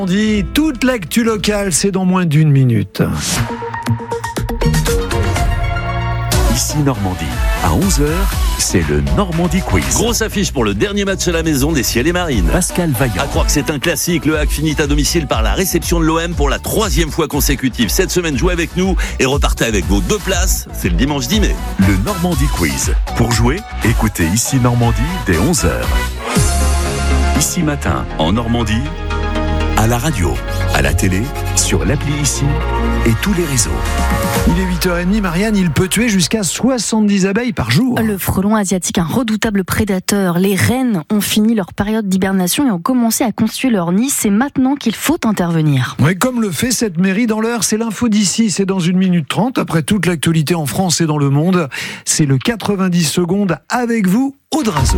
On dit toute l'actu locale, c'est dans moins d'une minute. Ici Normandie, à 11h, c'est le Normandie Quiz. Grosse affiche pour le dernier match à la maison des Ciels et Marines. Pascal Vaillant. À croire que c'est un classique, le Hack finit à domicile par la réception de l'OM pour la 3e fois consécutive. Cette semaine, jouez avec nous et repartez avec vos 2 places. C'est le dimanche 10 mai. Le Normandie Quiz. Pour jouer, écoutez Ici Normandie dès 11h. Ici matin, en Normandie, à la radio, à la télé, sur l'appli Ici et tous les réseaux. Il est 8h30, Marianne, il peut tuer jusqu'à 70 abeilles par jour. Le frelon asiatique, un redoutable prédateur. Les rennes ont fini leur période d'hibernation et ont commencé à constituer leur nid. C'est maintenant qu'il faut intervenir. Oui, comme le fait cette mairie dans l'heure, c'est l'info d'ici, c'est dans 1 minute 30. Après toute l'actualité en France et dans le monde, c'est le 90 secondes avec vous, Audrazo.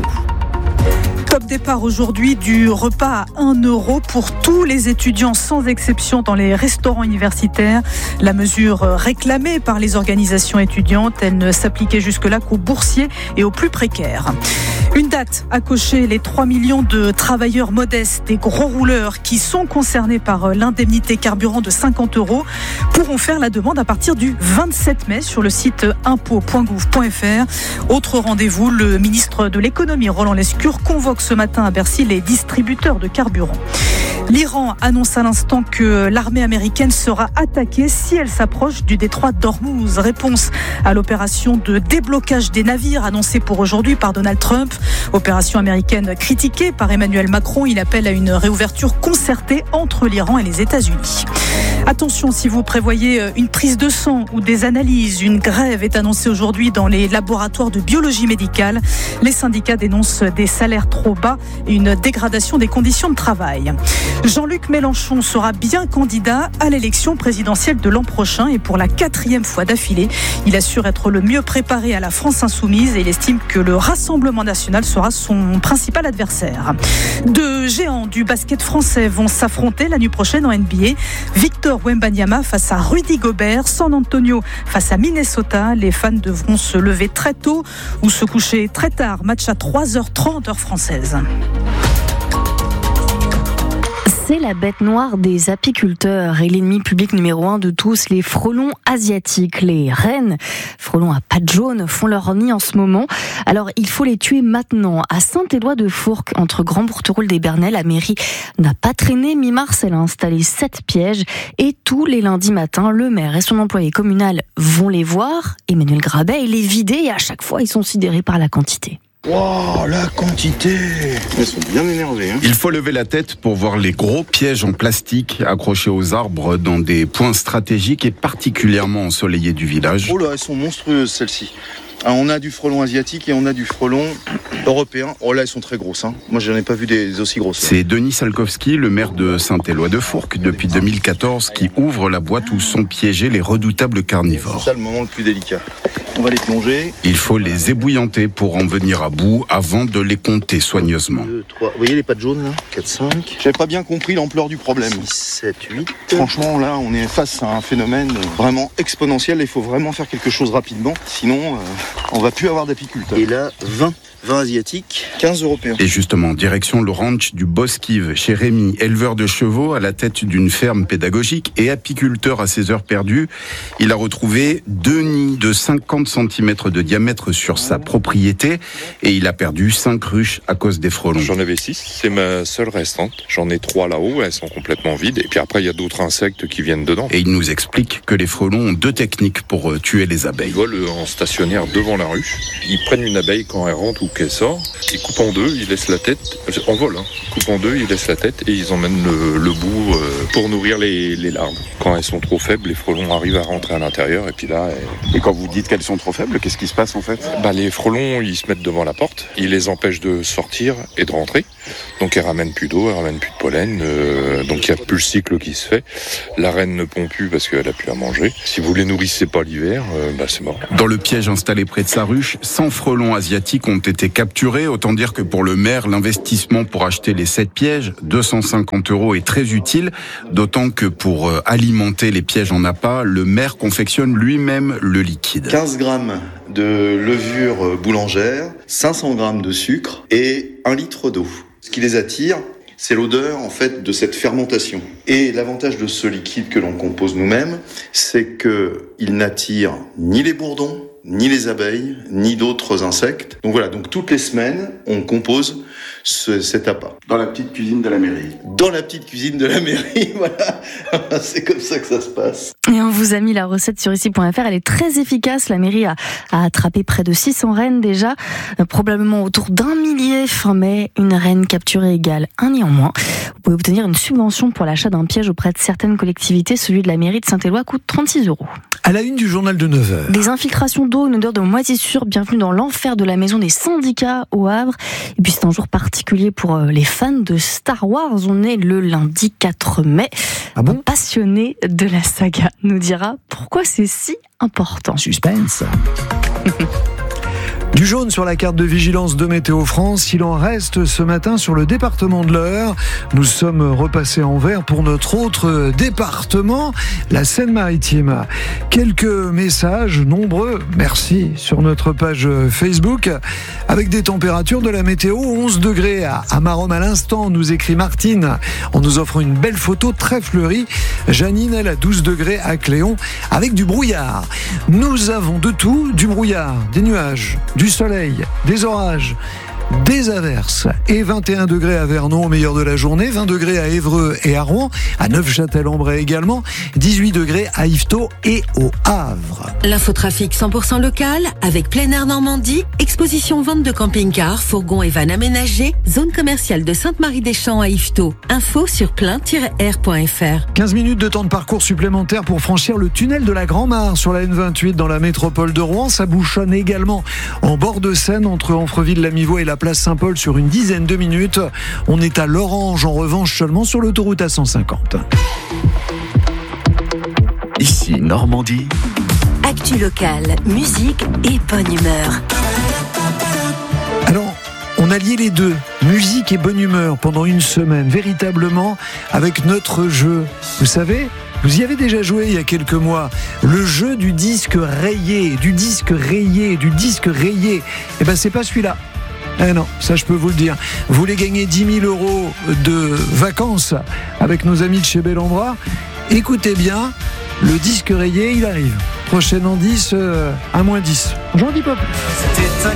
Top départ aujourd'hui du repas à 1 € pour tous les étudiants sans exception dans les restaurants universitaires. La mesure réclamée par les organisations étudiantes, elle ne s'appliquait jusque-là qu'aux boursiers et aux plus précaires. Une date à cocher, les 3 millions de travailleurs modestes et gros rouleurs qui sont concernés par l'indemnité carburant de 50 € pourront faire la demande à partir du 27 mai sur le site impôts.gouv.fr. Autre rendez-vous, le ministre de l'économie Roland Lescure convoque ce matin à Bercy les distributeurs de carburant. L'Iran annonce à l'instant que l'armée américaine sera attaquée si elle s'approche du détroit d'Ormuz. Réponse à l'opération de déblocage des navires annoncée pour aujourd'hui par Donald Trump. Opération américaine critiquée par Emmanuel Macron. Il appelle à une réouverture concertée entre l'Iran et les États-Unis. Attention, si vous prévoyez une prise de sang ou des analyses, une grève est annoncée aujourd'hui dans les laboratoires de biologie médicale. Les syndicats dénoncent des salaires trop bas et une dégradation des conditions de travail. Jean-Luc Mélenchon sera bien candidat à l'élection présidentielle de l'an prochain et pour la 4e fois d'affilée. Il assure être le mieux préparé à la France insoumise et il estime que le Rassemblement national sera son principal adversaire. 2 géants du basket français vont s'affronter la nuit prochaine en NBA. Victor Wembanyama face à Rudy Gobert, San Antonio face à Minnesota. Les fans devront se lever très tôt ou se coucher très tard. Match à 3h30 heure française. C'est la bête noire des apiculteurs et l'ennemi public numéro 1 de tous, les frelons asiatiques. Les rennes, frelons à pattes jaunes, font leur nid en ce moment. Alors il faut les tuer maintenant. À Saint-Éloi-de-Fourques, entre Grand-Bourteroule et Bernay, la mairie n'a pas traîné. Mi-mars, elle a installé 7 pièges et tous les lundis matins, le maire et son employé communal vont les voir. Emmanuel Grabet, et les vider et à chaque fois, ils sont sidérés par la quantité. Wow, la quantité! Ils sont bien énervés. Il faut lever la tête pour voir les gros pièges en plastique accrochés aux arbres dans des points stratégiques et particulièrement ensoleillés du village. Oh là, elles sont monstrueuses celles-ci. On a du frelon asiatique et on a du frelon européen. Oh là, elles sont très grosses. Moi, j'en ai pas vu des aussi grosses. C'est Denis Salkowski, le maire de Saint-Éloi-de-Fourques, depuis 2014, qui ouvre la boîte où sont piégés les redoutables carnivores. C'est ça le moment le plus délicat. On va les plonger. Il faut les ébouillanter pour en venir à bout avant de les compter soigneusement. 2, 3. Vous voyez les pattes jaunes là? 4, 5. J'avais pas bien compris l'ampleur du problème. 6, 7, 8. Franchement, là, on est face à un phénomène vraiment exponentiel. Il faut vraiment faire quelque chose rapidement. Sinon, on va plus avoir d'apiculteurs. Et là, 20 asiatiques, 15 européens. Et justement, direction le ranch du Bosquive, chez Rémi, éleveur de chevaux à la tête d'une ferme pédagogique et apiculteur à ses heures perdues. Il a retrouvé 2 nids de 50 cm de diamètre sur sa propriété et il a perdu 5 ruches à cause des frelons. J'en avais 6, c'est ma seule restante. J'en ai 3 là-haut, elles sont complètement vides. Et puis après, il y a d'autres insectes qui viennent dedans. Et il nous explique que les frelons ont 2 techniques pour tuer les abeilles. Ils volent en stationnaire devant la ruche. Ils prennent une abeille quand elle rentre ou qu'elle sort. Ils coupent en 2, ils laissent la tête. En vol, Ils coupent en 2, ils laissent la tête et ils emmènent le bout pour nourrir les larves. Quand elles sont trop faibles, les frelons arrivent à rentrer à l'intérieur et puis là... Et quand vous dites qu'elles sont trop faibles, qu'est-ce qui se passe en fait? Les frelons, ils se mettent devant la porte. Ils les empêchent de sortir et de rentrer. Donc elles ramènent plus d'eau, elles ramènent plus de pollen. Donc il n'y a plus le cycle qui se fait. La reine ne pond plus parce qu'elle a plus à manger. Si vous les nourrissez pas l'hiver, c'est mort. Dans le piège installé près de sa ruche, 100 frelons asiatiques ont été capturés. Autant dire que pour le maire, l'investissement pour acheter les 7 pièges, 250 € est très utile. D'autant que pour alimenter les pièges en appât, le maire confectionne lui-même le liquide. 15 grammes de levure boulangère, 500 grammes de sucre et 1 litre d'eau. Ce qui les attire, C'est l'odeur en fait de cette fermentation. Et l'avantage de ce liquide que l'on compose nous-mêmes, c'est qu'il n'attire ni les bourdons, ni les abeilles, ni d'autres insectes. Donc voilà, donc toutes les semaines, on compose cet appât. Dans la petite cuisine de la mairie. Dans la petite cuisine de la mairie, voilà. C'est comme ça que ça se passe. Et on vous a mis la recette sur ici.fr. Elle est très efficace. La mairie a attrapé près de 600 rennes déjà, probablement autour d'1 millier fin mai. Une reine capturée égale un nid en moins. Vous pouvez obtenir une subvention pour l'achat d'un piège auprès de certaines collectivités. Celui de la mairie de Saint-Éloi coûte 36 €. À la une du journal de 9h. Des infiltrations d'eau, une odeur de moisissure. Bienvenue dans l'enfer de la maison des syndicats au Havre. Et puis c'est un jour particulier pour les fans de Star Wars. On est le lundi 4 mai. Ah bon ? Un passionné de la saga nous dira pourquoi c'est si important. Suspense. Du jaune sur la carte de vigilance de Météo France, il en reste ce matin sur le département de l'Eure. Nous sommes repassés en vert pour notre autre département, la Seine-Maritime. Quelques messages nombreux, merci, sur notre page Facebook, avec des températures de la météo, 11 degrés à Marom à l'instant, nous écrit Martine, en nous offrant une belle photo très fleurie. Janine, elle, à 12 degrés à Cléon, avec du brouillard. Nous avons de tout, du brouillard, des nuages, du soleil, des orages, des averses et 21 degrés à Vernon au meilleur de la journée, 20 degrés à Évreux et à Rouen, à Neufchâtel-en-Bray également, 18 degrés à Yvetot et au Havre. L'infotrafic 100% local avec Plein Air Normandie, exposition vente de camping-cars, fourgons et vannes aménagés, zone commerciale de Sainte-Marie-des-Champs à Yvetot. Info sur plein-air.fr. 15 minutes de temps de parcours supplémentaire pour franchir le tunnel de la Grand-Mare sur la N28 dans la métropole de Rouen. Ça bouchonne également en bord de Seine entre Amfreville-Lamiveau et la place Saint-Paul sur une dizaine de minutes. On est à l'orange en revanche seulement sur l'autoroute A150. Ici Normandie. Actu locale, musique et bonne humeur. Alors, on a lié les deux, musique et bonne humeur, pendant une semaine, véritablement, avec notre jeu. Vous savez, vous y avez déjà joué il y a quelques mois, le jeu du disque rayé, du disque rayé, du disque rayé. Eh ben, c'est pas celui-là. Eh non, ça je peux vous le dire. Vous voulez gagner 10 000 € de vacances avec nos amis de chez Bellambra ? Écoutez bien, le disque rayé, il arrive. Prochain indice, à -10. J'en dis pas plus.